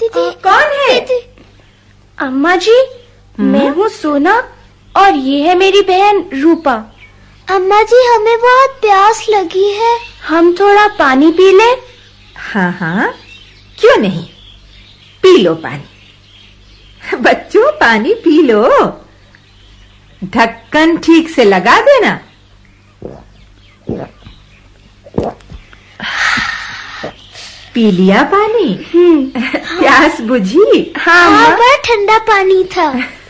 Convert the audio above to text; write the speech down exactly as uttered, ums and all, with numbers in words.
दीदी कौन है? दीदी। अम्मा जी, मैं हूँ सोना और ये है मेरी बहन रूपा। अम्मा जी, हमें बहुत प्यास लगी है, हम थोड़ा पानी पी लें? हाँ हाँ, क्यों नहीं, पी लो पानी। बच्चों, पानी पी लो, ढक्कन ठीक से लगा देना। पी लिया पानी? प्यास बुझी? हाँ, हाँ, बड़ा ठंडा पानी था।